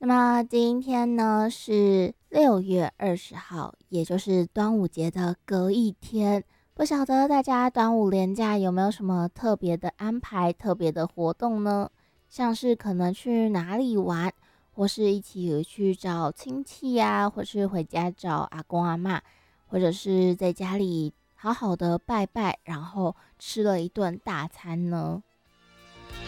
那么今天呢是6月20号，也就是端午节的隔一天。不晓得大家端午连假有没有什么特别的安排、特别的活动呢？像是可能去哪里玩，或是一起去找亲戚呀、或是回家找阿公阿嬷，或者是在家里好好的拜拜，然后吃了一顿大餐呢？